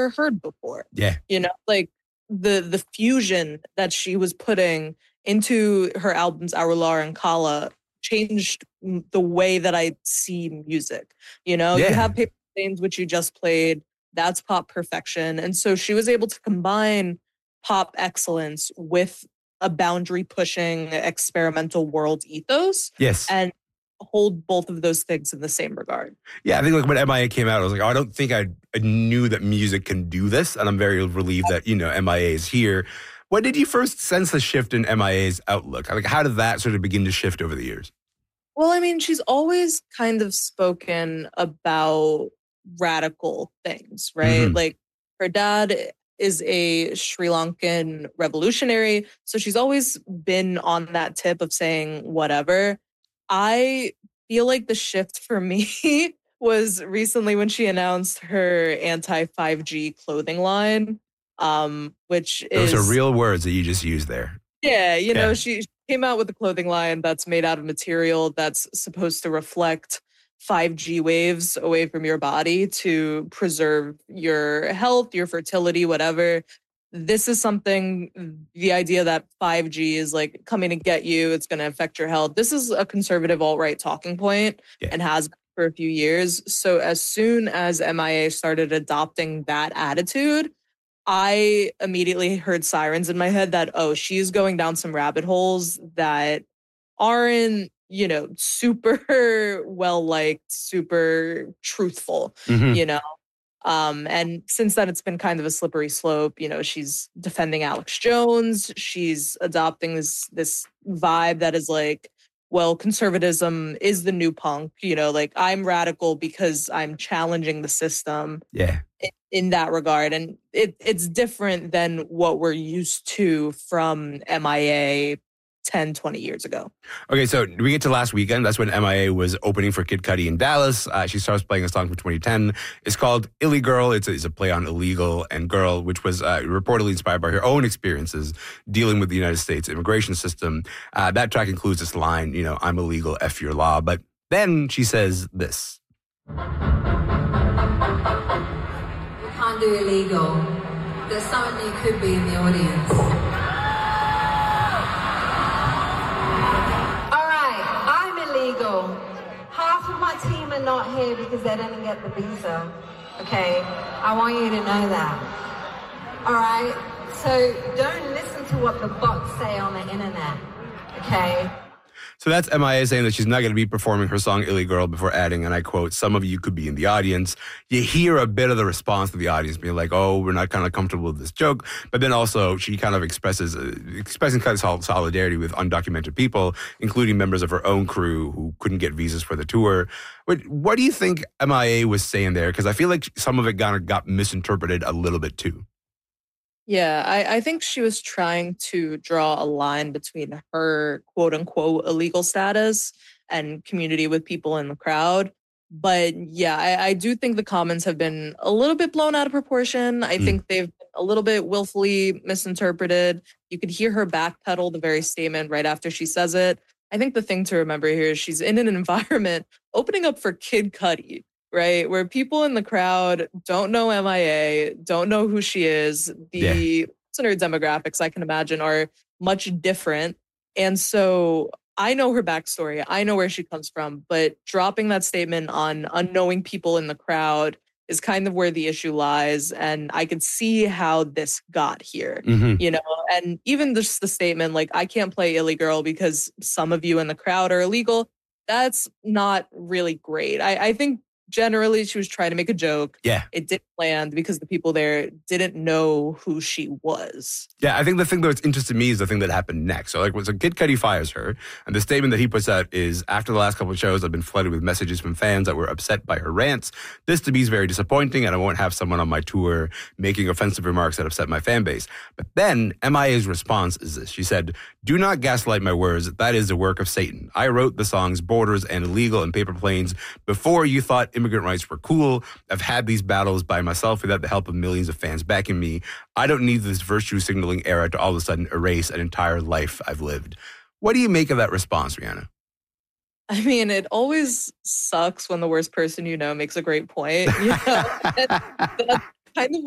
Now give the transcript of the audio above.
never heard before. Yeah. You know, like the fusion that she was putting into her albums Arular and Kala changed the way that I see music. You know, you have Paper Stains, which you just played. That's pop perfection. And so she was able to combine pop excellence with a boundary pushing experimental world ethos. Yes. And hold both of those things in the same regard. Yeah, I think like when MIA came out, I was like, oh, I don't think I knew that music can do this. And I'm very relieved that, you know, MIA is here. When did you first sense the shift in MIA's outlook? Like, how did that sort of begin to shift over the years? Well, I mean, she's always kind of spoken about radical things, right? Mm-hmm. Like her dad is a Sri Lankan revolutionary. So she's always been on that tip of saying whatever. I feel like the shift for me was recently when she announced her anti-5G clothing line, which is... Those are real words that you just used there. Yeah, you know, she came out with a clothing line that's made out of material that's supposed to reflect 5G waves away from your body to preserve your health, your fertility, whatever. This is something, the idea that 5G is like coming to get you, it's going to affect your health. This is a conservative alt-right talking point and has been for a few years. So as soon as MIA started adopting that attitude, I immediately heard sirens in my head that, oh, she's going down some rabbit holes that aren't, you know, super well-liked, super truthful, you know? And since then, it's been kind of a slippery slope. You know, she's defending Alex Jones. She's adopting this vibe that is like, well, conservatism is the new punk. You know, like I'm radical because I'm challenging the system. Yeah. In that regard. And it's different than what we're used to from MIA 10, 20 years ago. Okay, so we get to last weekend. That's when MIA was opening for Kid Cudi in Dallas. She starts playing a song from 2010. It's called Illy Girl. It's a play on illegal and girl, which was reportedly inspired by her own experiences dealing with the United States immigration system. That track includes this line, you know, I'm illegal, F your law. But then she says this. Can't do illegal. There's someone you could be in the audience. Alright, I'm illegal. Half of my team are not here because they didn't get the visa. Okay? I want you to know that. Alright? So don't listen to what the bots say on the internet. Okay? So that's MIA saying that she's not going to be performing her song Illy Girl before adding, and I quote, some of you could be in the audience. You hear a bit of the response to the audience being like, oh, we're not kind of comfortable with this joke. But then also she kind of expressing kind of solidarity with undocumented people, including members of her own crew who couldn't get visas for the tour. What do you think MIA was saying there? Because I feel like some of it kind of got misinterpreted a little bit too. Yeah, I think she was trying to draw a line between her quote unquote illegal status and community with people in the crowd. But yeah, I do think the comments have been a little bit blown out of proportion. I think they've been a little bit willfully misinterpreted. You could hear her backpedal the very statement right after she says it. I think the thing to remember here is she's in an environment opening up for Kid Cudi, right? Where people in the crowd don't know MIA, don't know who she is. The listener demographics, I can imagine, are much different. And so I know her backstory. I know where she comes from. But dropping that statement on unknowing people in the crowd is kind of where the issue lies. And I could see how this got here, you know? And even just the statement, like, I can't play Illy Girl because some of you in the crowd are illegal. That's not really great. I think generally she was trying to make a joke. Yeah. It didn't land because the people there didn't know who she was. Yeah, I think the thing that's interested me is the thing that happened next. So Kid Cudi fires her, and the statement that he puts out is, after the last couple of shows, I've been flooded with messages from fans that were upset by her rants. This to me is very disappointing, and I won't have someone on my tour making offensive remarks that upset my fan base. But then MIA's response is this. She said, do not gaslight my words. That is the work of Satan. I wrote the songs Borders and Illegal and Paper Planes before you thought immigrant rights were cool. I've had these battles by myself without the help of millions of fans backing me. I don't need this virtue signaling era to all of a sudden erase an entire life I've lived. What do you make of that response, Rihanna? I mean, it always sucks when the worst person you know makes a great point. You know? That's kind of